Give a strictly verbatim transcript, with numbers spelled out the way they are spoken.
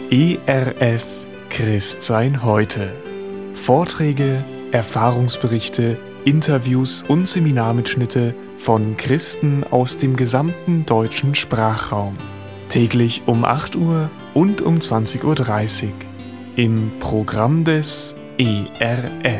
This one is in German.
E R F Christsein heute. Vorträge, Erfahrungsberichte, Interviews und Seminarmitschnitte von Christen aus dem gesamten deutschen Sprachraum. Täglich um acht Uhr und um zwanzig Uhr dreißig im Programm des E R F.